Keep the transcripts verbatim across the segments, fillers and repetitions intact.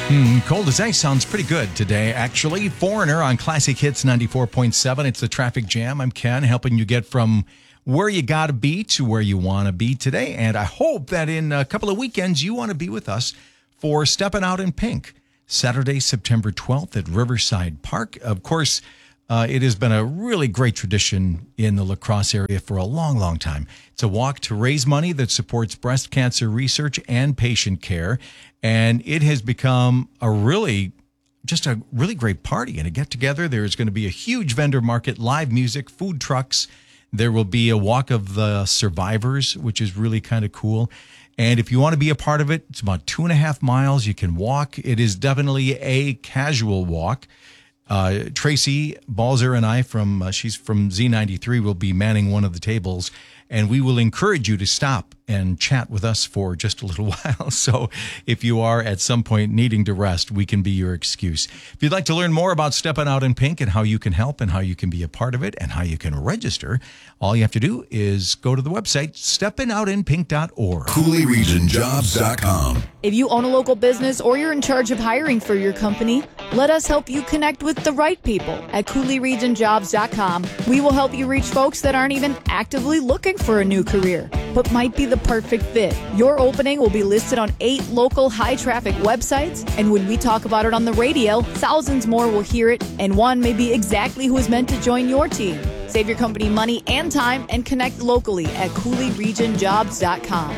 Hmm, Cold as Ice sounds pretty good today, actually. Foreigner on Classic Hits ninety-four point seven. It's the Traffic Jam. I'm Ken, helping you get from where you got to be to where you want to be today. And I hope that in a couple of weekends, you want to be with us for Stepping Out in Pink, Saturday, September twelfth at Riverside Park. Of course, uh, it has been a really great tradition in the La Crosse area for a long, long time. It's a walk to raise money that supports breast cancer research and patient care. And it has become a really, just a really great party and a get-together. There's going to be a huge vendor market, live music, food trucks. There will be a walk of the survivors, which is really kind of cool. And if you want to be a part of it, it's about two and a half miles. You can walk. It is definitely a casual walk. Uh, Tracy Balzer and I from, uh, she's from Z ninety-three, will be manning one of the tables. And we will encourage you to stop and chat with us for just a little while. So if you are at some point needing to rest, we can be your excuse. If you'd like to learn more about Stepping Out in Pink and how you can help and how you can be a part of it and how you can register, all you have to do is go to the website, stepping out in pink dot org. Cooley Region Jobs dot com. If you own a local business or you're in charge of hiring for your company, let us help you connect with the right people at Cooley Region Jobs dot com. We will help you reach folks that aren't even actively looking for a new career, but might be the perfect fit. Your opening will be listed on eight local high-traffic websites, and when we talk about it on the radio, thousands more will hear it, and one may be exactly who is meant to join your team. Save your company money and time and connect locally at Cooley Region Jobs dot com.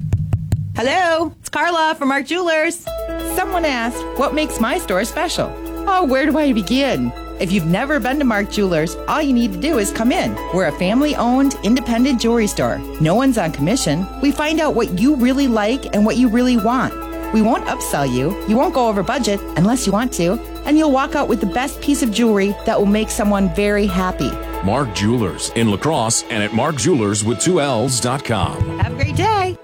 Hello, it's Carla from Mark Jewelers. Someone asked, what makes my store special? Oh, where do I begin? If you've never been to Mark Jewelers, all you need to do is come in. We're a family-owned, independent jewelry store. No one's on commission. We find out what you really like and what you really want. We won't upsell you. You won't go over budget unless you want to. And you'll walk out with the best piece of jewelry that will make someone very happy. Mark Jewelers in La Crosse and at mark jewelers with two L's dot com. Have a great day.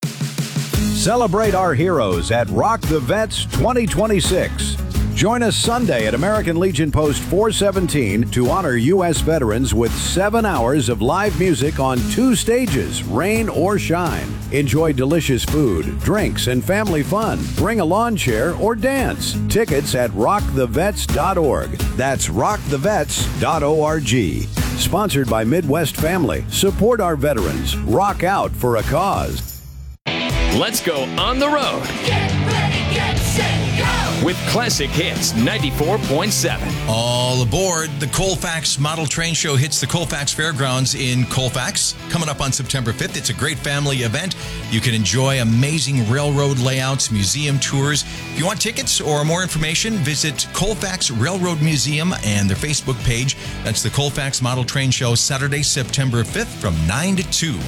Celebrate our heroes at Rock the Vets twenty twenty-six. Join us Sunday at American Legion Post four seventeen to honor U S veterans with seven hours of live music on two stages, rain or shine. Enjoy delicious food, drinks, and family fun. Bring a lawn chair or dance. Tickets at rock the vets dot org. That's rock the vets dot org. Sponsored by Midwest Family. Support our veterans. Rock out for a cause. Let's go on the road. Get ready, get set, go! With Classic Hits ninety-four point seven. All aboard. The Colfax Model Train Show hits the Colfax Fairgrounds in Colfax coming up on September fifth. It's a great family event. You can enjoy amazing railroad layouts, museum tours. If you want tickets or more information, visit Colfax Railroad Museum and their Facebook page. That's the Colfax Model Train Show, Saturday, September fifth from nine to two.